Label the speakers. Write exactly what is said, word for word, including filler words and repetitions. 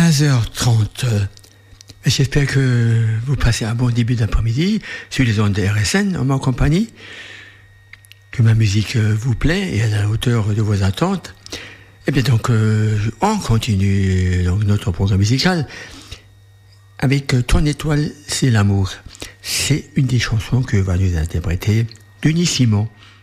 Speaker 1: quinze heures trente. J'espère que vous passez un bon début d'après-midi sur les ondes de R S N en ma compagnie, que ma musique vous plaît et est à la hauteur de vos attentes. Et bien donc, euh, on continue donc notre programme musical avec Ton étoile, c'est l'amour. C'est une des chansons que va nous interpréter Denis Simon.